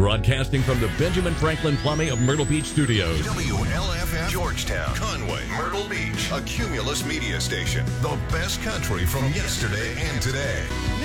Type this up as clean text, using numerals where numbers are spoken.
Broadcasting from the Benjamin Franklin Plumbing of Myrtle Beach Studios. WLFM Georgetown, Conway, Myrtle Beach, a Cumulus media station. The best country from yesterday and today.